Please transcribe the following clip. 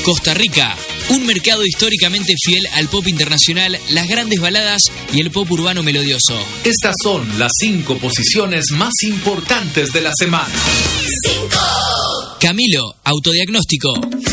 Costa Rica, un mercado históricamente fiel al pop internacional, las grandes baladas y el pop urbano melodioso. Estas son las 5 posiciones más importantes de la semana. 5. Camilo, autodiagnóstico.